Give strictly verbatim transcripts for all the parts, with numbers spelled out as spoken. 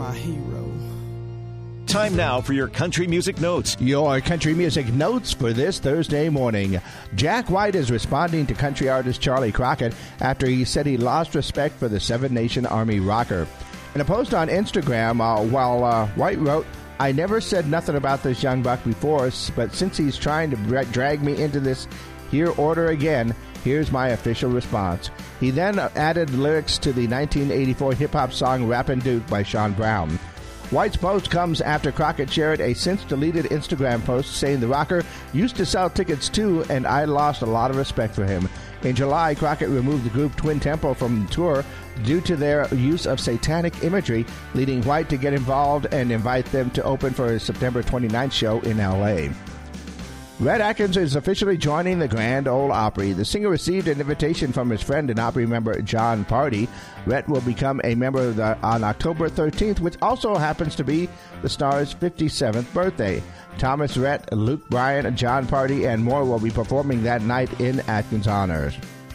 my hero. Time now for your country music notes. Your country music notes for this Thursday morning. Jack White is responding to country artist Charlie Crockett after he said he lost respect for the Seven Nation Army rocker. In a post on Instagram, uh, while uh, White wrote, "I never said nothing about this young buck before, but since he's trying to drag me into this here order again, here's my official response." He then added lyrics to the nineteen eighty-four hip-hop song Rappin' Duke by Sean Brown. White's post comes after Crockett shared a since-deleted Instagram post saying the rocker used to sell tickets too, and I lost a lot of respect for him. In July, Crockett removed the group Twin Temple from the tour due to their use of satanic imagery, leading White to get involved and invite them to open for his September twenty-ninth show in L A Rhett Akins is officially joining the Grand Ole Opry. The singer received an invitation from his friend and Opry member John Party. Rhett will become a member of the, on October thirteenth, which also happens to be the star's fifty-seventh birthday. Thomas Rhett, Luke Bryan, John Party, and more will be performing that night in Atkins' honors.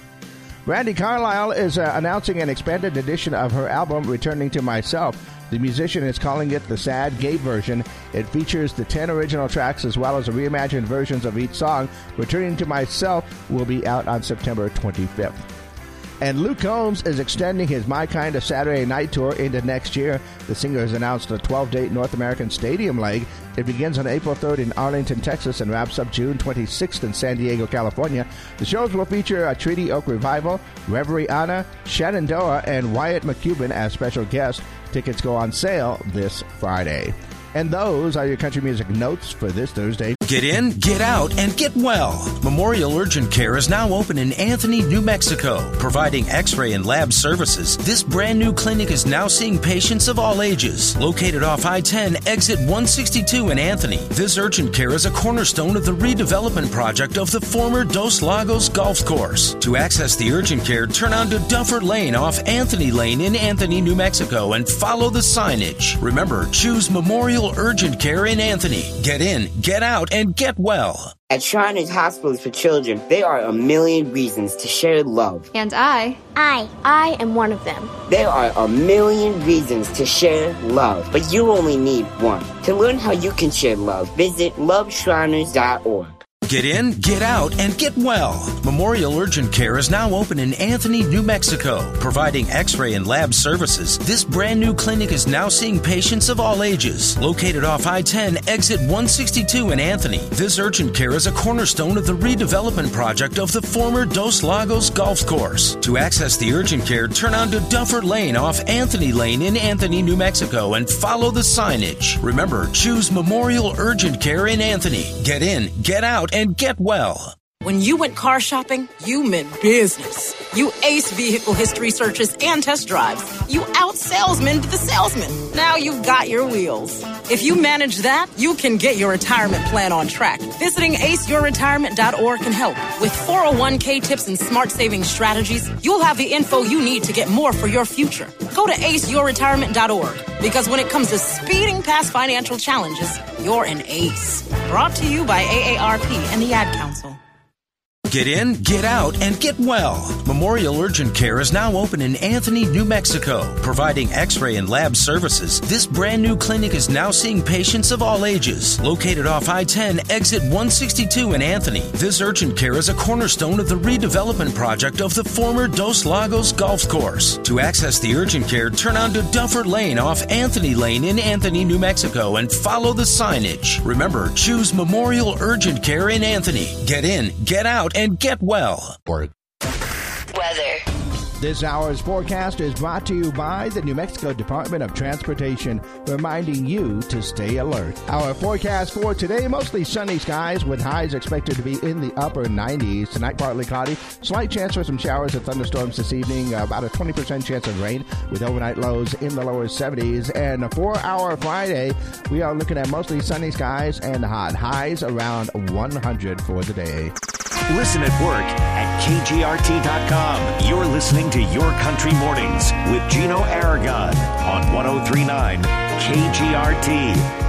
Brandi Carlile is uh, announcing an expanded edition of her album, Returning to Myself. The musician is calling it the Sad Gay version. It features the ten original tracks as well as reimagined versions of each song. Returning to Myself will be out on September twenty-fifth. And Luke Combs is extending his My Kind of Saturday Night Tour into next year. The singer has announced a twelve-date North American stadium leg. It begins on April third in Arlington, Texas, and wraps up June twenty-sixth in San Diego, California. The shows will feature a Treaty Oak Revival, Reverie Anna, Shenandoah, and Wyatt McCubbin as special guests. Tickets go on sale this Friday. And those are your country music notes for this Thursday. Get in, get out, and get well. Memorial Urgent Care is now open in Anthony, New Mexico, providing x-ray and lab services. This brand new clinic is now seeing patients of all ages. Located off I ten, exit one sixty-two in Anthony, this urgent care is a cornerstone of the redevelopment project of the former Dos Lagos Golf Course. To access the urgent care, turn onto Duffer Lane off Anthony Lane in Anthony, New Mexico, and follow the signage. Remember, choose Memorial Urgent Care in Anthony. Get in, get out, and get well. At Shriners Hospitals for Children, there are a million reasons to share love. And I, I, I am one of them. There are a million reasons to share love, but you only need one. To learn how you can share love, visit love shriners dot org. Get in, get out, and get well. Memorial Urgent Care is now open in Anthony, New Mexico, providing x-ray and lab services. This brand new clinic is now seeing patients of all ages. Located off I ten, exit one sixty-two in Anthony, this urgent care is a cornerstone of the redevelopment project of the former Dos Lagos Golf Course. To access the urgent care, turn onto Duffer Lane off Anthony Lane in Anthony, New Mexico, and follow the signage. Remember, choose Memorial Urgent Care in Anthony. Get in, get out, and get well. When you went car shopping, you meant business. You aced vehicle history searches and test drives. You out-salesmaned the salesman. Now you've got your wheels. If you manage that, you can get your retirement plan on track. Visiting ace your retirement dot org can help. With four oh one k tips and smart savings strategies, you'll have the info you need to get more for your future. Go to ace your retirement dot org, because when it comes to speeding past financial challenges, you're an ace. Brought to you by A A R P and the Ad Council. Get in, get out, and get well. Memorial Urgent Care is now open in Anthony, New Mexico, providing x-ray and lab services. This brand new clinic is now seeing patients of all ages. Located off I ten, exit one sixty-two in Anthony, this urgent care is a cornerstone of the redevelopment project of the former Dos Lagos Golf Course. To access the urgent care, turn onto Duffer Lane off Anthony Lane in Anthony, New Mexico, and follow the signage. Remember, choose Memorial Urgent Care in Anthony. Get in, get out, and get well. Weather. This hour's forecast is brought to you by the New Mexico Department of Transportation, reminding you to stay alert. Our forecast for today, mostly sunny skies with highs expected to be in the upper nineties. Tonight, partly cloudy. Slight chance for some showers and thunderstorms this evening. About a twenty percent chance of rain with overnight lows in the lower seventies. And for our Friday, we are looking at mostly sunny skies and hot highs around one hundred for the day. Listen at work at K G R T dot com. You're listening to Your Country Mornings with Gino Aragon on one oh three point nine K G R T.